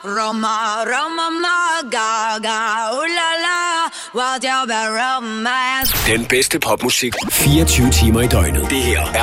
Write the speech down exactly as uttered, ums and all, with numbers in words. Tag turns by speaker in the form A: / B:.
A: Roma, Roma, ma, ga, ga, uh, la, la, what you be romance.
B: Den bedste popmusik fireogtyve timer i døgnet. Det her er